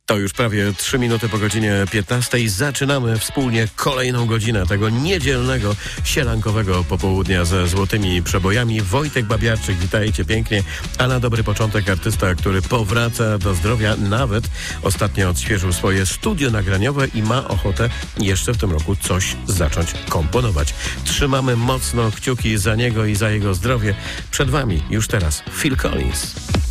To już prawie 3 minuty po godzinie 15. Zaczynamy wspólnie kolejną godzinę tego niedzielnego, sielankowego popołudnia ze złotymi przebojami. Wojtek Babiarczyk, witajcie pięknie. A na dobry początek artysta, który powraca do zdrowia, nawet ostatnio odświeżył swoje studio nagraniowe i ma ochotę jeszcze w tym roku coś zacząć komponować. Trzymamy mocno kciuki za niego i za jego zdrowie. Przed wami już teraz Phil Collins.